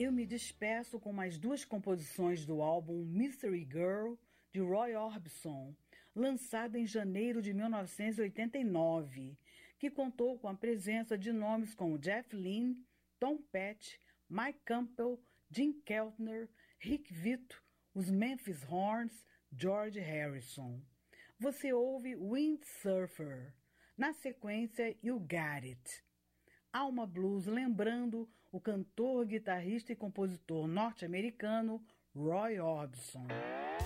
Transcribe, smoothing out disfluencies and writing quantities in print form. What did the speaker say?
Eu me despeço com mais duas composições do álbum Mystery Girl, de Roy Orbison, lançado em janeiro de 1989, que contou com a presença de nomes como Jeff Lynne, Tom Petty, Mike Campbell, Jim Keltner, Rick Vito, os Memphis Horns, George Harrison. Você ouve Windsurfer. Na sequência, You Got It. Alma Blues, lembrando o cantor, guitarrista e compositor norte-americano Roy Orbison.